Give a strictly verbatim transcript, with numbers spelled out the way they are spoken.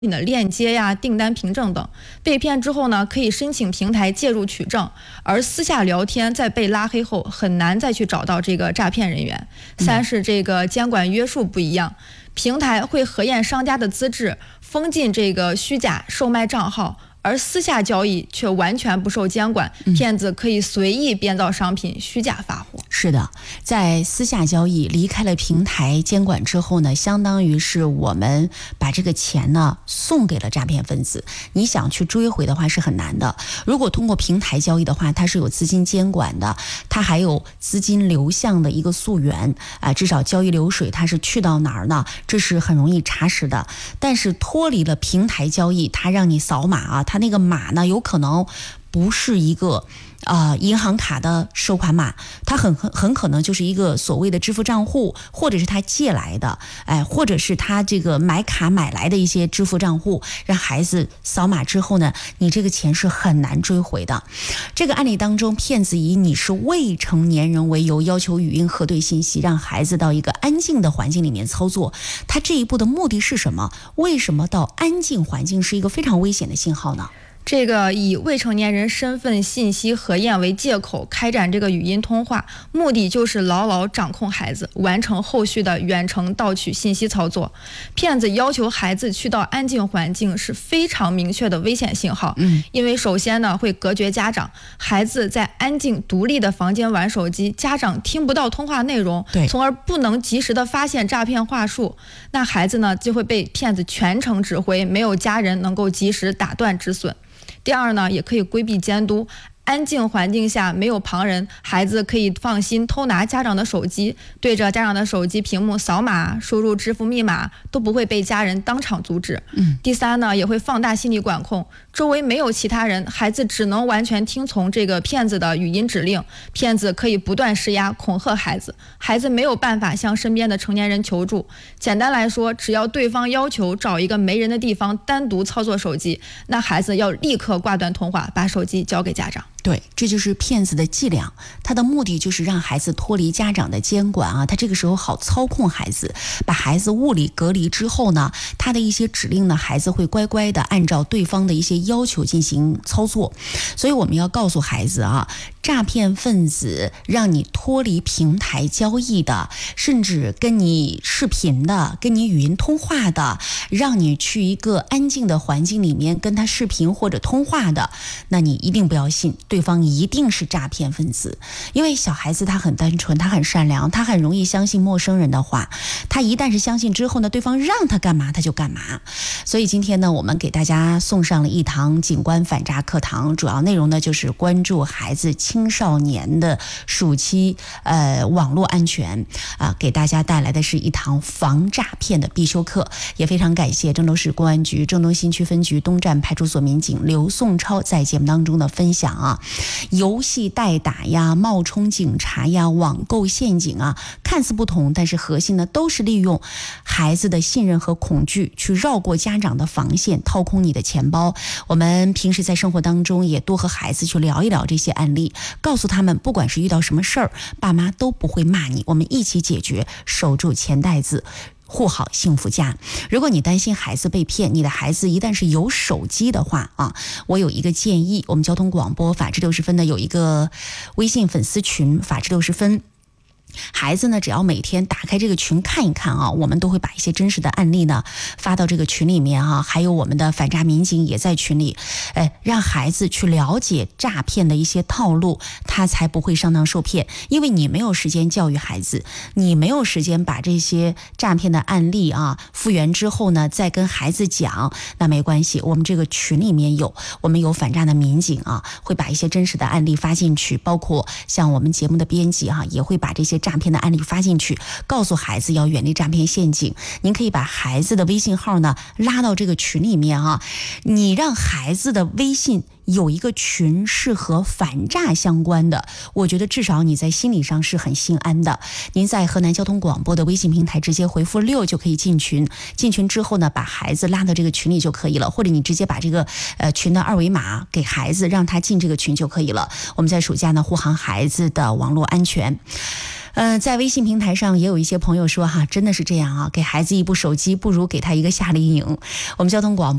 的链接呀、订单凭证等，被骗之后呢，可以申请平台介入取证，而私下聊天在被拉黑后，很难再去找到这个诈骗人员。三是这个监管约束不一样，平台会核验商家的资质，封禁这个虚假售卖账号。而私下交易却完全不受监管，骗子可以随意编造商品，虚假发货。 是的，在私下交易离开了平台监管之后呢，相当于是我们把这个钱呢送给了诈骗分子。你想去追回的话是很难的。如果通过平台交易的话，它是有资金监管的，它还有资金流向的一个溯源啊，至少交易流水它是去到哪儿呢？这是很容易查实的。但是脱离了平台交易，它让你扫码啊。它那个码呢，有可能不是一个啊、呃、银行卡的收款码，它很很很可能就是一个所谓的支付账户，或者是他借来的，哎，或者是他这个买卡买来的一些支付账户，让孩子扫码之后呢，你这个钱是很难追回的。这个案例当中，骗子以你是未成年人为由，要求语音核对信息，让孩子到一个安静的环境里面操作。他这一步的目的是什么？为什么到安静环境是一个非常危险的信号呢？ 这个以未成年人身份信息核验为借口开展这个语音通话，目的就是牢牢掌控孩子，完成后续的远程盗取信息操作。骗子要求孩子去到安静环境是非常明确的危险信号，嗯，因为首先呢会隔绝家长，孩子在安静独立的房间玩手机，家长听不到通话内容，从而不能及时的发现诈骗话术，那孩子呢就会被骗子全程指挥，没有家人能够及时打断止损。第二呢，也可以规避监督，安静环境下没有旁人，孩子可以放心偷拿家长的手机，对着家长的手机屏幕扫码、输入支付密码，都不会被家人当场阻止。嗯、第三呢，也会放大心理管控，周围没有其他人，孩子只能完全听从这个骗子的语音指令，骗子可以不断施压恐吓孩子，孩子没有办法向身边的成年人求助。简单来说，只要对方要求找一个没人的地方单独操作手机，那孩子要立刻挂断通话，把手机交给家长。 对，这就是骗子的伎俩，他的目的就是让孩子脱离家长的监管啊，他这个时候好操控孩子，把孩子物理隔离之后呢，他的一些指令呢，孩子会乖乖的按照对方的一些要求进行操作。所以我们要告诉孩子啊，诈骗分子让你脱离平台交易的，甚至跟你视频的、跟你语音通话的，让你去一个安静的环境里面跟他视频或者通话的，那你一定不要信，对方一定是诈骗分子。因为小孩子他很单纯，他很善良，他很容易相信陌生人的话，他一旦是相信之后呢，对方让他干嘛他就干嘛。所以今天呢，我们给大家送上了一堂警官反诈课堂，主要内容呢就是关注孩子青少年的暑期呃网络安全啊，给大家带来的是一堂防诈骗的必修课。也非常感谢郑州市公安局郑东新区分局东站派出所民警刘颂超在节目当中的分享啊，游戏代打呀、冒充警察呀、网购陷阱啊，看似不同，但是核心呢都是利用孩子的信任和恐惧去绕过家长的防线，掏空你的钱包。我们平时在生活当中也多和孩子去聊一聊这些案例，告诉他们不管是遇到什么事儿，爸妈都不会骂你，我们一起解决，守住钱袋子，护好幸福家。如果你担心孩子被骗，你的孩子一旦是有手机的话啊，我有一个建议，我们交通广播法治六十分呢有一个微信粉丝群，法治六十分。孩子呢，只要每天打开这个群看一看啊，我们都会把一些真实的案例呢发到这个群里面啊，还有我们的反诈民警也在群里，哎，让孩子去了解诈骗的一些套路，他才不会上当受骗。因为你没有时间教育孩子，你没有时间把这些诈骗的案例啊复原之后呢，再跟孩子讲，那没关系，我们这个群里面有，我们有反诈的民警啊，会把一些真实的案例发进去，包括像我们节目的编辑啊，也会把这些诈骗的案例发进去，告诉孩子要远离诈骗陷阱。您可以把孩子的微信号呢拉到这个群里面啊，你让孩子的微信有一个群是和反诈相关的，我觉得至少你在心理上是很心安的。您在河南交通广播的微信平台直接回复六就可以进群，进群之后呢，把孩子拉到这个群里就可以了，或者你直接把这个呃群的二维码给孩子，让他进这个群就可以了。我们在暑假呢护航孩子的网络安全。 呃，在微信平台上也有一些朋友说哈，真的是这样啊，给孩子一部手机不如给他一个夏令营。我们交通广播